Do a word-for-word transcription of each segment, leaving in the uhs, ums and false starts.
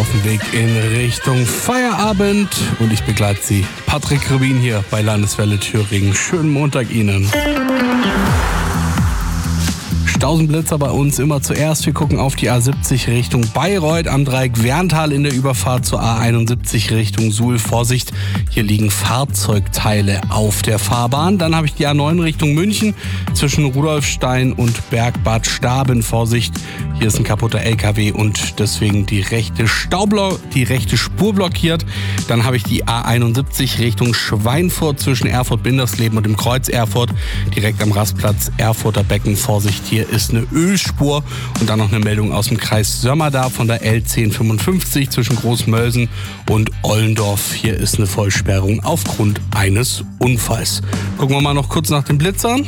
auf dem Weg in Richtung Feierabend und ich begleite Sie. Patrick Rubin hier bei Landeswelle Thüringen. Schönen Montag Ihnen. Stausenblitzer bei uns immer zuerst. Wir gucken auf die A siebzig Richtung Bayreuth, am Dreieck Werntal in der Überfahrt zur A einundsiebzig Richtung Suhl. Vorsicht, hier liegen Fahrzeugteile auf der Fahrbahn. Dann habe ich die A neun Richtung München zwischen Rudolfstein und Bergbad Staben. Vorsicht, hier ist ein kaputter L K W und deswegen die rechte Staublo- die rechte Spur blockiert. Dann habe ich die A einundsiebzig Richtung Schweinfurt zwischen Erfurt-Bindersleben und dem Kreuz Erfurt. Direkt am Rastplatz Erfurter Becken. Vorsicht, hier ist eine Ölspur. Und dann noch eine Meldung aus dem Kreis Sömmerda von der L zehn fünfundfünfzig zwischen Großmölsen und Ollendorf. Hier ist eine Vollsperrung aufgrund eines Unfalls. Gucken wir mal noch kurz nach den Blitzern.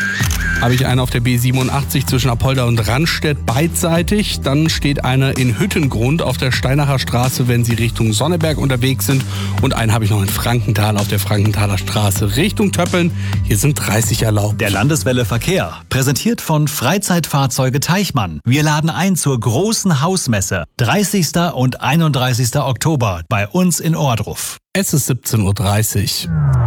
Habe ich eine auf der B siebenundachtzig zwischen Apolda und Randstedt beidseitig. Dann steht eine in Hüttengrund auf der Steinacher Straße, wenn Sie Richtung Sonneberg unterwegs sind. Und einen habe ich noch in Frankenthal auf der Frankenthaler Straße Richtung Töppeln. Hier sind dreißig erlaubt. Der Landeswelle Verkehr, präsentiert von Freizeitfahrzeuge Teichmann. Wir laden ein zur großen Hausmesse. dreißigsten und einunddreißigsten Oktober bei uns in Ohrdruf. Es ist siebzehn Uhr dreißig.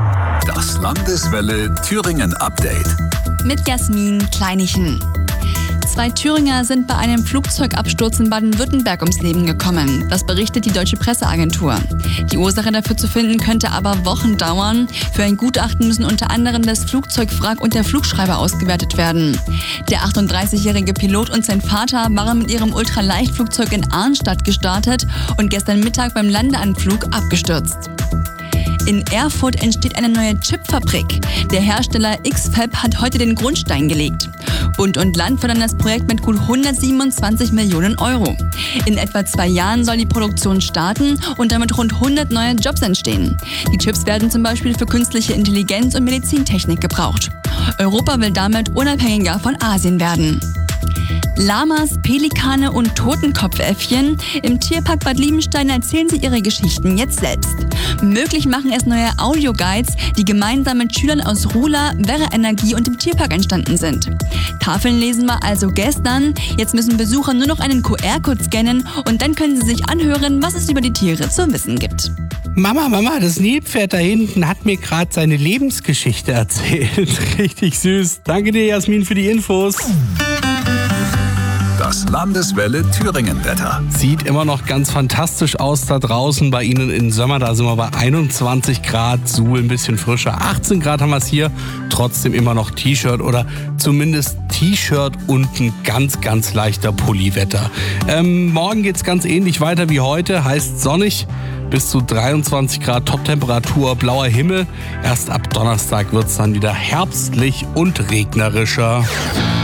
Das Landeswelle Thüringen Update. Mit Jasmin Kleinichen. Zwei Thüringer sind bei einem Flugzeugabsturz in Baden-Württemberg ums Leben gekommen. Das berichtet die Deutsche Presseagentur. Die Ursache dafür zu finden könnte aber Wochen dauern. Für ein Gutachten müssen unter anderem das Flugzeugwrack und der Flugschreiber ausgewertet werden. Der achtunddreißigjährige Pilot und sein Vater waren mit ihrem Ultraleichtflugzeug in Arnstadt gestartet und gestern Mittag beim Landeanflug abgestürzt. In Erfurt entsteht eine neue Chipfabrik. Der Hersteller X-Fab hat heute den Grundstein gelegt. Bund und Land fördern das Projekt mit gut hundertsiebenundzwanzig Millionen Euro. In etwa zwei Jahren soll die Produktion starten und damit rund hundert neue Jobs entstehen. Die Chips werden zum Beispiel für künstliche Intelligenz und Medizintechnik gebraucht. Europa will damit unabhängiger von Asien werden. Lamas, Pelikane und Totenkopfäffchen. Im Tierpark Bad Liebenstein erzählen sie ihre Geschichten jetzt selbst. Möglich machen es neue Audioguides, die gemeinsam mit Schülern aus Rula, Werra Energie und dem Tierpark entstanden sind. Tafeln lesen wir also gestern. Jetzt müssen Besucher nur noch einen Q R-Code scannen und dann können sie sich anhören, was es über die Tiere zu wissen gibt. Mama, Mama, das Nilpferd da hinten hat mir gerade seine Lebensgeschichte erzählt. Richtig süß. Danke dir, Jasmin, für die Infos. Das Landeswelle Thüringen Wetter. Sieht immer noch ganz fantastisch aus da draußen. Bei Ihnen in Sommer, da sind wir bei einundzwanzig Grad, Suhl ein bisschen frischer. achtzehn Grad haben wir es hier. Trotzdem immer noch T-Shirt oder zumindest T-Shirt und ein ganz, ganz leichter Pulliwetter. Ähm, morgen geht es ganz ähnlich weiter wie heute. Heißt sonnig. Bis zu dreiundzwanzig Grad Toptemperatur, blauer Himmel. Erst ab Donnerstag wird es dann wieder herbstlich und regnerischer.